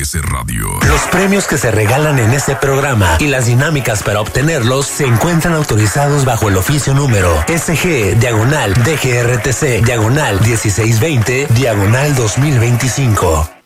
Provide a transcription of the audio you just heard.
MBS Radio. Los premios que se regalan en este programa y las dinámicas para obtenerlos se encuentran autorizados bajo el oficio número SG/DGRTC/1620/2025.